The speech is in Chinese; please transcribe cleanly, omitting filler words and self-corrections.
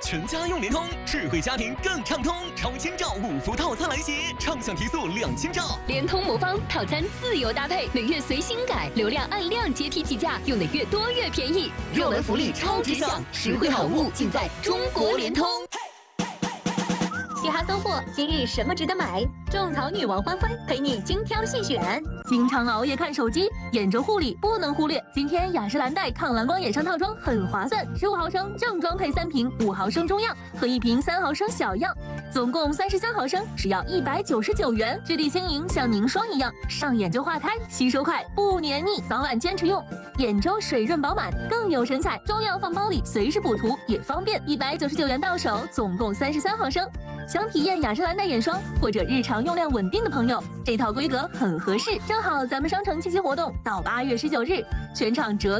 全家用联通，智慧家庭更畅通。超千兆5伏套餐来袭，畅享提速2000兆。 联通魔方套餐自由搭配，每月随心改，流量按量阶梯计价，用的越多越便宜。热门福利超值享，实惠好物尽在中国联通。 嘻哈搜货，今日什么值得买？种草女王欢欢陪你精挑细选。经常熬夜看手机，眼周护理不能忽略。今天雅诗兰黛抗蓝光眼霜套装很划算，15毫升正装配3瓶5毫升中样和1瓶3毫升小样，总共33毫升，只要199元。质地轻盈，像凝霜一样，上眼就化开，吸收快，不黏腻，早晚坚持用，眼周水润饱满，更有神采。中样放包里，随时补涂也方便。199元到手，总共33毫升。想体验雅诗兰黛眼霜或者日常用量稳定的朋友，这套规格很合适。正好咱们商城七夕活动到8月19日，全场折